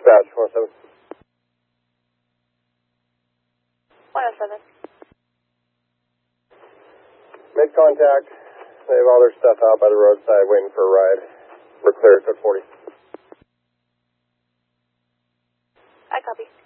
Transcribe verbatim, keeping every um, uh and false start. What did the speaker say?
Dispatch, one oh seven. one oh seven. Made contact. They have all their stuff out by the roadside waiting for a ride. We're clear at forty. I copy.